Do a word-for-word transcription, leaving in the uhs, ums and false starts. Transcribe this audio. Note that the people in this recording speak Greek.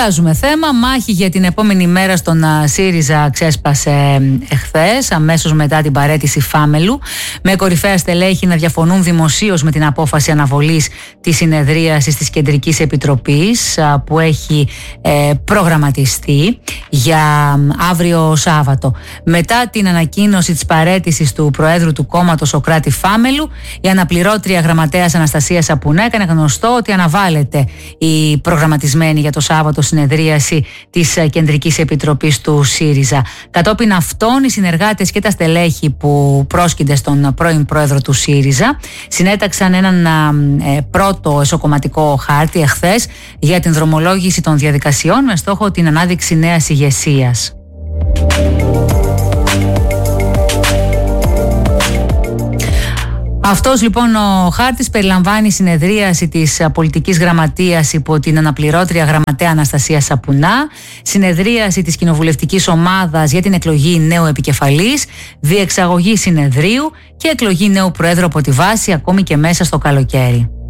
Αλλάζουμε θέμα. Μάχη για την επόμενη μέρα στον ΣΥΡΙΖΑ ξέσπασε εχθές, αμέσως μετά την παραίτηση Φάμελου, με κορυφαία στελέχη να διαφωνούν δημοσίως με την απόφαση αναβολής της συνεδρίασης της Κεντρικής Επιτροπής που έχει ε, προγραμματιστεί για αύριο Σάββατο. Μετά την ανακοίνωση της παραίτησης του Προέδρου του κόμματος Σωκράτη Φάμελου, η αναπληρώτρια γραμματέας Αναστασία Σαπουνά έκανε γνωστό ότι αναβάλλεται η προγραμματισμένη για το Σάββατο συνεδρίαση της Κεντρικής Επιτροπής του ΣΥΡΙΖΑ. Κατόπιν αυτών, οι συνεργάτες και τα στελέχη που πρόσκυνται στον πρώην πρόεδρο του ΣΥΡΙΖΑ συνέταξαν έναν ε, πρώτο εσωκομματικό χάρτη εχθές για την δρομολόγηση των διαδικασιών με στόχο την ανάδειξη νέας ηγεσίας. Αυτός λοιπόν ο χάρτης περιλαμβάνει συνεδρίαση της πολιτικής γραμματείας υπό την αναπληρώτρια γραμματέα Αναστασία Σαπουνά, συνεδρίαση της κοινοβουλευτικής ομάδας για την εκλογή νέου επικεφαλής, διεξαγωγή συνεδρίου και εκλογή νέου προέδρου από τη βάση ακόμη και μέσα στο καλοκαίρι.